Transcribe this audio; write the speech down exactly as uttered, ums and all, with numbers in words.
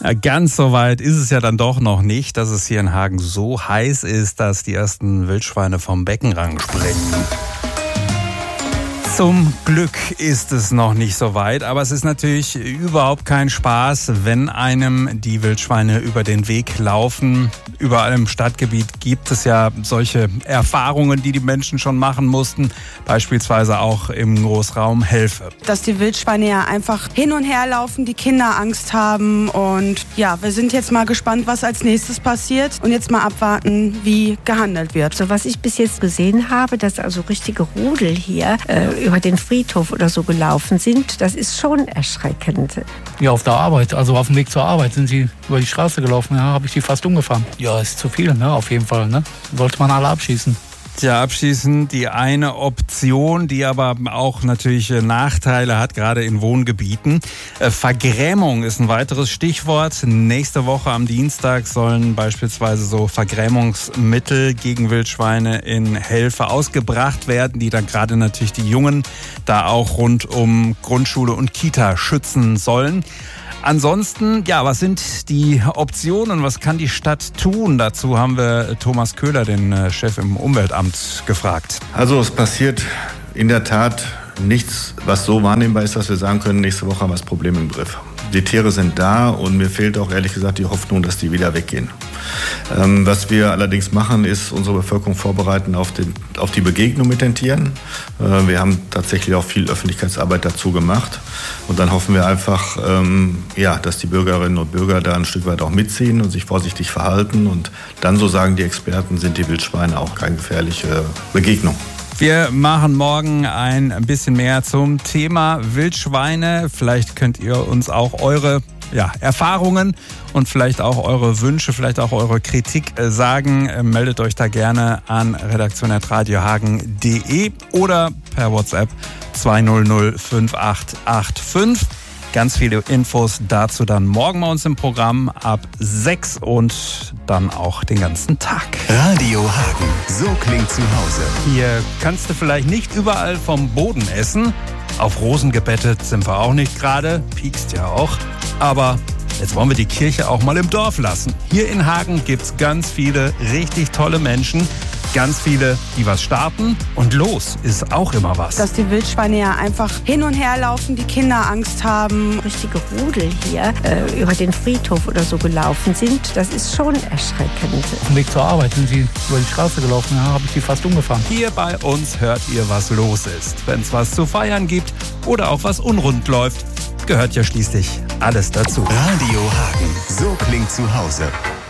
Ja, ganz so weit ist es ja dann doch noch nicht, dass es hier in Hagen so heiß ist, dass die ersten Wildschweine vom Beckenrand springen. Zum Glück ist es noch nicht so weit, aber es ist natürlich überhaupt kein Spaß, wenn einem die Wildschweine über den Weg laufen. Überall im Stadtgebiet gibt es ja solche Erfahrungen, die die Menschen schon machen mussten, beispielsweise auch im Großraum Helfe. Dass die Wildschweine ja einfach hin und her laufen, die Kinder Angst haben und ja, wir sind jetzt mal gespannt, was als nächstes passiert und jetzt mal abwarten, wie gehandelt wird. So was ich bis jetzt gesehen habe, dass also richtige Rudel hier äh, über den Friedhof oder so gelaufen sind, das ist schon erschreckend. Ja, auf der Arbeit, also auf dem Weg zur Arbeit sind sie über die Straße gelaufen, ja, habe ich die fast umgefahren. Ja, ist zu viel, ne, auf jeden Fall, ne? Sollte man alle abschießen. Tja, abschließend die eine Option, die aber auch natürlich Nachteile hat, gerade in Wohngebieten. Vergrämung ist ein weiteres Stichwort. Nächste Woche am Dienstag sollen beispielsweise so Vergrämungsmittel gegen Wildschweine in Helfe ausgebracht werden, die dann gerade natürlich die Jungen da auch rund um Grundschule und Kita schützen sollen. Ansonsten, ja, was sind die Optionen? Was kann die Stadt tun? Dazu haben wir Thomas Köhler, den Chef im Umweltamt, gefragt. Also es passiert in der Tat nichts, was so wahrnehmbar ist, dass wir sagen können, nächste Woche haben wir das Problem im Griff. Die Tiere sind da und mir fehlt auch ehrlich gesagt die Hoffnung, dass die wieder weggehen. Ähm, was wir allerdings machen, ist unsere Bevölkerung vorbereiten auf, den, auf die Begegnung mit den Tieren. Äh, wir haben tatsächlich auch viel Öffentlichkeitsarbeit dazu gemacht. Und dann hoffen wir einfach, ähm, ja, dass die Bürgerinnen und Bürger da ein Stück weit auch mitziehen und sich vorsichtig verhalten. Und dann, so sagen die Experten, sind die Wildschweine auch keine gefährliche Begegnung. Wir machen morgen ein bisschen mehr zum Thema Wildschweine. Vielleicht könnt ihr uns auch eure ja, Erfahrungen und vielleicht auch eure Wünsche, vielleicht auch eure Kritik sagen. Meldet euch da gerne an redaktion at radiohagen punkt de oder per WhatsApp zwei null null fünf acht acht fünf. Ganz viele Infos dazu dann morgen bei uns im Programm ab sechs und dann auch den ganzen Tag. Radio Hagen, so klingt zu Hause. Hier kannst du vielleicht nicht überall vom Boden essen. Auf Rosen gebettet sind wir auch nicht gerade, piekst ja auch. Aber jetzt wollen wir die Kirche auch mal im Dorf lassen. Hier in Hagen gibt's ganz viele richtig tolle Menschen. Ganz viele, die was starten. Und los ist auch immer was. Dass die Wildschweine ja einfach hin und her laufen, die Kinder Angst haben. Richtige Rudel hier äh, über den Friedhof oder so gelaufen sind, das ist schon erschreckend. Auf dem Weg zur Arbeit sind sie über die Straße gelaufen, ja, habe ich die fast umgefahren. Hier bei uns hört ihr, was los ist. Wenn es was zu feiern gibt oder auch was unrund läuft, gehört ja schließlich alles dazu. Radio Hagen, so klingt zu Hause.